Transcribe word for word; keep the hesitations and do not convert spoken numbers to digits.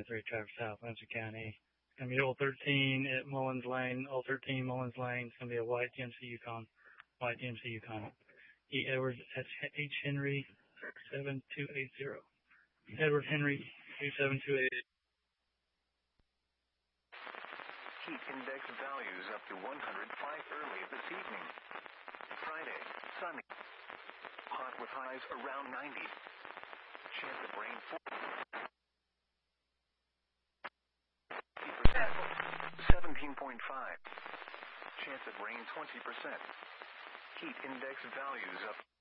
three Traverse South, Ramsey County. It's going to be Old thirteen at Mullins Lane, Old thirteen Mullins Lane. It's going to be a white G M C Yukon, white G M C Yukon. E. Edwards, H. Henry, seven two eight zero. Edward Henry, two seven two eight. Heat index values up to one hundred five early this evening. Friday, sunny. Hot with highs around ninety. Chance of rain forty percent. seventeen point five. Chance of rain twenty percent. Heat index values up